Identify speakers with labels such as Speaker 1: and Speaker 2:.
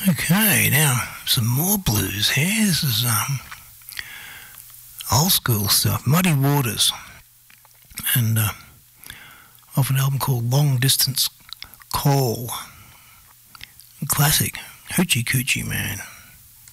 Speaker 1: Okay, now some more blues here. This is old school stuff, Muddy Waters, and off an album called Long Distance Call. Classic, Hoochie Coochie Man.